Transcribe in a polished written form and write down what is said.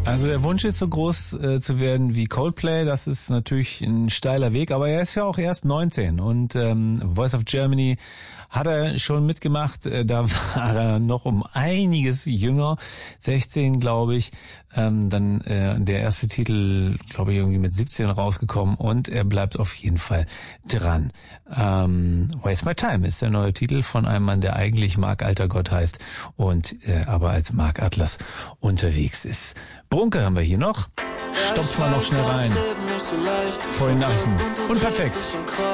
Also der Wunsch ist so groß zu werden wie Coldplay, das ist natürlich ein steiler Weg, aber er ist ja auch erst 19 und Voice of Germany hat er schon mitgemacht, da war er noch um einiges jünger, 16 glaube ich, dann der erste Titel, glaube ich, irgendwie mit 17 rausgekommen und er bleibt auf jeden Fall dran. Waste My Time ist der neue Titel von einem Mann, der eigentlich Mark Altergott heißt und aber als Mark Atlas unterwegs ist. Brunke haben wir hier noch. Stopfen wir noch schnell rein. Vor den Nachrichten. Und perfekt.